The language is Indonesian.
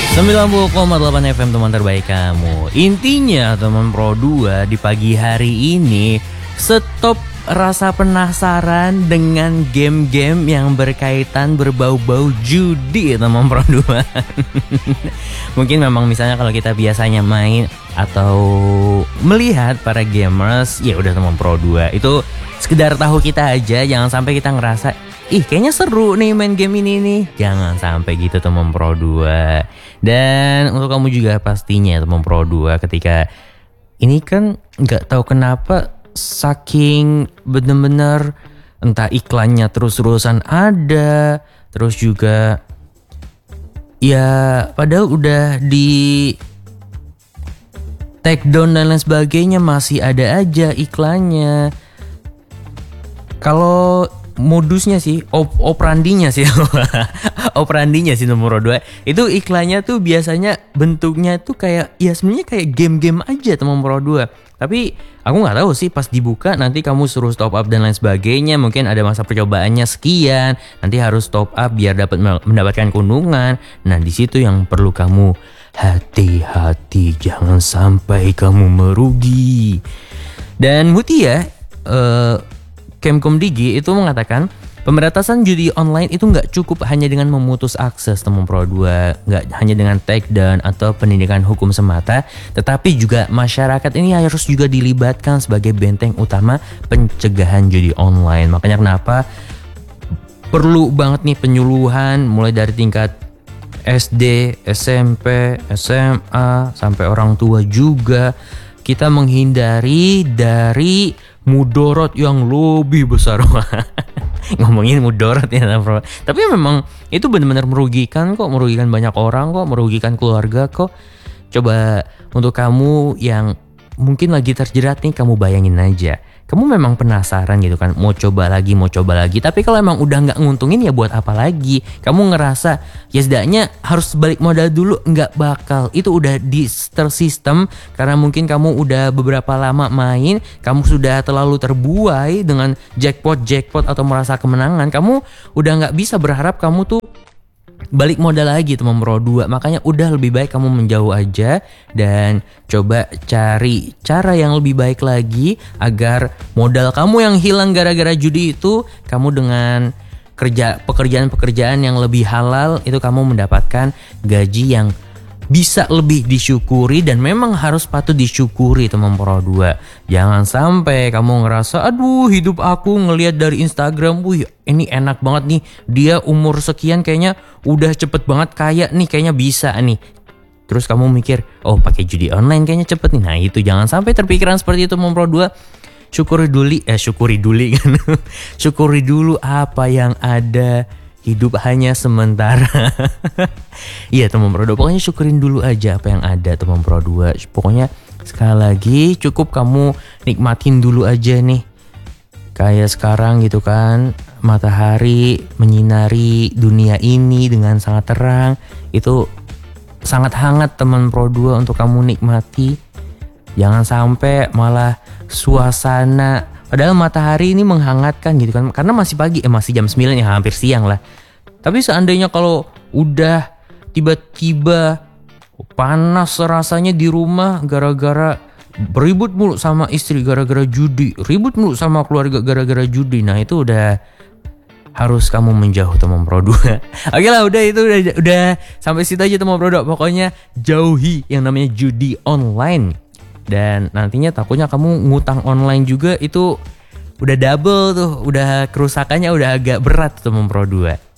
90,8 FM teman terbaik kamu. Intinya teman Pro 2 di pagi hari ini stop rasa penasaran dengan game-game yang berkaitan berbau-bau judi teman Pro 2. Mungkin memang misalnya kalau kita biasanya main atau melihat para gamers, ya udah teman Pro 2 itu sekedar tahu kita aja, jangan sampai kita ngerasa kayaknya seru nih main game ini nih. Jangan sampai gitu teman Pro 2. Dan untuk kamu juga pastinya teman Pro 2, ketika ini kan gak tahu kenapa saking bener-bener entah iklannya terus-terusan ada, terus juga ya padahal udah di take down dan lain sebagainya masih ada aja iklannya. Kalau modusnya sih, operandinya sih operandinya sih nomor 2 itu iklannya tuh biasanya bentuknya tuh kayak ya sebenarnya kayak game-game aja teman Pro 2. Tapi aku nggak tahu sih pas dibuka nanti kamu suruh top up dan lain sebagainya, mungkin ada masa percobaannya sekian, nanti harus top up biar dapat mendapatkan keuntungan. Nah di situ yang perlu kamu hati-hati, jangan sampai kamu merugi. Dan Mutia Kemkom Digi itu mengatakan pemberantasan judi online itu nggak cukup hanya dengan memutus akses teman Pro 2, nggak hanya dengan takedown atau pendidikan hukum semata, tetapi juga masyarakat ini harus juga dilibatkan sebagai benteng utama pencegahan judi online. Makanya kenapa perlu banget nih penyuluhan mulai dari tingkat SD, SMP, SMA sampai orang tua juga, kita menghindari dari mudorot yang lebih besar. Ngomongin mudorot ya bro, tapi memang itu benar-benar merugikan kok, merugikan banyak orang kok, merugikan keluarga kok. Coba untuk kamu yang mungkin lagi terjerat nih, kamu bayangin aja, kamu memang penasaran gitu kan, mau coba lagi, tapi kalau emang udah nggak nguntungin ya buat apa lagi? Kamu ngerasa ya setidaknya harus balik modal dulu, nggak bakal. Itu udah di tersistem karena mungkin kamu udah beberapa lama main, kamu sudah terlalu terbuai dengan jackpot atau merasa kemenangan, kamu udah nggak bisa berharap kamu tuh balik modal lagi teman Pro 2. Makanya udah lebih baik kamu menjauh aja dan coba cari cara yang lebih baik lagi agar modal kamu yang hilang gara-gara judi itu, kamu dengan pekerjaan yang lebih halal itu kamu mendapatkan gaji yang bisa lebih disyukuri dan memang harus patut disyukuri teman Pro 2. Jangan sampai kamu ngerasa aduh hidup aku ngelihat dari Instagram, wih ini enak banget nih, dia umur sekian kayaknya udah cepet banget kaya nih, kayaknya bisa nih. Terus kamu mikir, oh pakai judi online kayaknya cepet nih. Nah itu jangan sampai terpikiran seperti itu teman Pro 2. Syukuri dulu apa yang ada. Hidup hanya sementara. Iya teman Pro 2, pokoknya syukurin dulu aja apa yang ada teman Pro 2. Pokoknya sekali lagi cukup kamu nikmatin dulu aja nih. Kayak sekarang gitu kan, matahari menyinari dunia ini dengan sangat terang. Itu sangat hangat teman Pro 2 untuk kamu nikmati. Jangan sampai malah suasana, padahal matahari ini menghangatkan gitu kan, karena masih pagi, masih jam 9 ya, hampir siang lah. Tapi seandainya kalau udah tiba-tiba panas rasanya di rumah gara-gara ribut mulu sama istri gara-gara judi, ribut mulu sama keluarga gara-gara judi, nah itu udah harus kamu menjauh teman Pro 2. Oke lah, udah sampai situ aja teman Pro 2. Pokoknya jauhi yang namanya judi online. Dan nantinya takutnya kamu ngutang online juga, itu udah double tuh, udah kerusakannya udah agak berat teman Pro 2.